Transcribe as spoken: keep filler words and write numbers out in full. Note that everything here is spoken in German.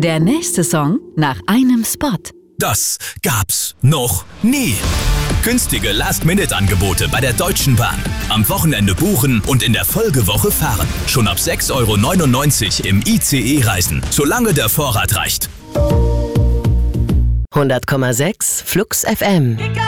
Der nächste Song nach einem Spot. Das gab's noch nie. Günstige Last-Minute-Angebote bei der Deutschen Bahn. Am Wochenende buchen und in der Folgewoche fahren. Schon ab sechs Euro neunundneunzig im I C E-Reisen, solange der Vorrat reicht. hundert Komma sechs Flux F M